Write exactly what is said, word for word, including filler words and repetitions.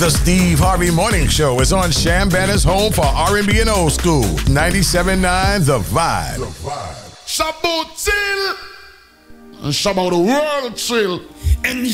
The Steve Harvey Morning Show is on Sham Banner's home for R and B and old school. ninety-seven point nine The Vibe. The Vibe. Shabbat chill. And Shabbat the world chill. And